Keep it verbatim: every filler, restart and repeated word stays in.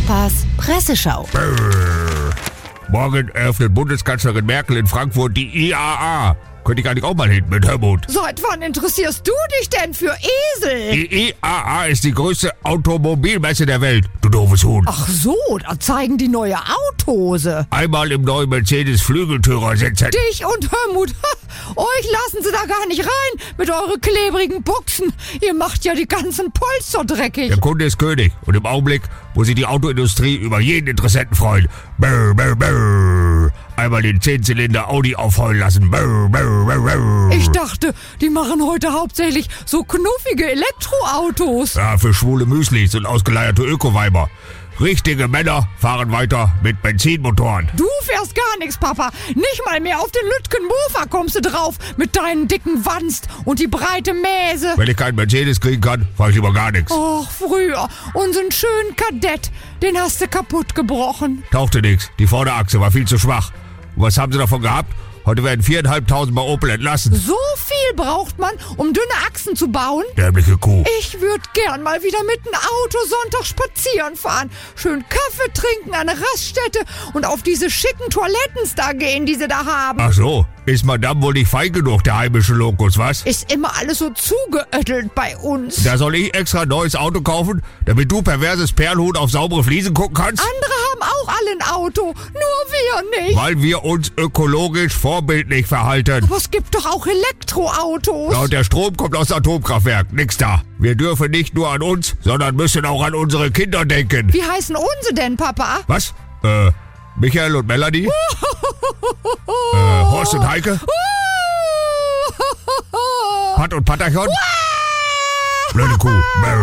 Papas Presseschau. Brrr. Morgen eröffnet Bundeskanzlerin Merkel in Frankfurt die I A A. Könnte ich eigentlich auch mal hin mit Helmut. Seit wann interessierst du dich denn für Esel? Die I A A ist die größte Automobilmesse der Welt, du doofes Huhn. Ach so, da zeigen die neue Autos. Einmal im neuen Mercedes Flügeltürer sitzen. Dich und Helmut, ha, euch lassen sie da gar nicht rein mit eure klebrigen Buchsen. Ihr macht ja die ganzen Polster dreckig. Der Kunde ist König und im Augenblick muss sich die Autoindustrie über jeden Interessenten freuen. Brr, brr, brr. Einmal den Zehnzylinder Audi aufheulen lassen. Brr, brr, brr, brr. Ich dachte, die machen heute hauptsächlich so knuffige Elektroautos. Ja, für schwule Müslis und ausgeleierte Ökoweiber. Richtige Männer fahren weiter mit Benzinmotoren. Du fährst gar nichts, Papa. Nicht mal mehr auf den Lütgen-Mofa kommst du drauf mit deinen dicken Wanst und die breite Mäse. Wenn ich keinen Mercedes kriegen kann, fahre ich lieber gar nichts. Och, früher, unseren schönen Kadett, den hast du kaputt gebrochen. Tauchte nix. Die Vorderachse war viel zu schwach. Und was haben sie davon gehabt? Heute werden viertausendfünfhundert bei Opel entlassen. So viel braucht man, um dünne Achsen zu bauen? Dämliche Kuh. Ich würde gern mal wieder mit dem Auto Sonntag spazieren fahren. Schön Kaffee trinken an der Raststätte und auf diese schicken Toilettens da gehen, die sie da haben. Ach so, ist Madame wohl nicht fein genug, der heimische Lokus, was? Ist immer alles so zugeöttelt bei uns. Da soll ich extra ein neues Auto kaufen, damit du perverses Perlhuhn auf saubere Fliesen gucken kannst? Andere haben auch alle ein Auto, nur wir nicht. Weil wir uns ökologisch vorbildlich verhalten. Aber es gibt doch auch Elektroautos. Ja, und der Strom kommt aus Atomkraftwerk, nix da. Wir dürfen nicht nur an uns, sondern müssen auch an unsere Kinder denken. Wie heißen unsere denn, Papa? Was? Äh, Michael und Melanie? äh, Horst und Heike? Pat und Patachon? Blöde Kuh.